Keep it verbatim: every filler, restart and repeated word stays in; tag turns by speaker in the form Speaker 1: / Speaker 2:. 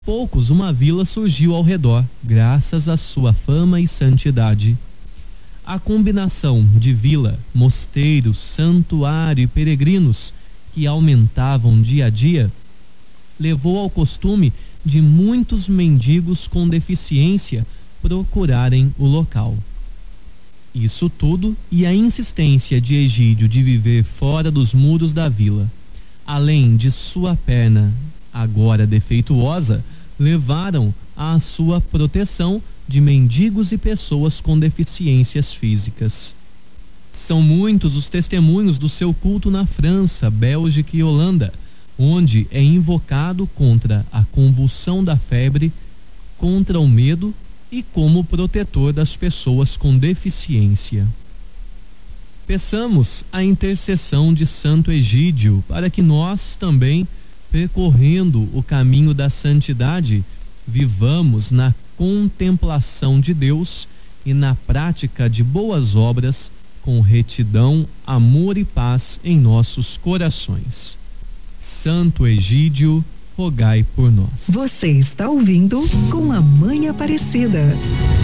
Speaker 1: poucos, uma vila surgiu ao redor, graças à sua fama e santidade. A combinação de vila, mosteiro, santuário e peregrinos, que aumentavam dia a dia, levou ao costume de muitos mendigos com deficiência procurarem o local. Isso tudo e a insistência de Egídio de viver fora dos muros da vila, além de sua perna agora defeituosa, levaram à sua proteção de mendigos e pessoas com deficiências físicas. São muitos os testemunhos do seu culto na França, Bélgica e Holanda, onde é invocado contra a convulsão da febre, contra o medo e como protetor das pessoas com deficiência. Peçamos a intercessão de Santo Egídio para que nós também, percorrendo o caminho da santidade, vivamos na contemplação de Deus e na prática de boas obras, com retidão, amor e paz em nossos corações. Santo Egídio, rogai por nós.
Speaker 2: Você está ouvindo Com a Mãe Aparecida.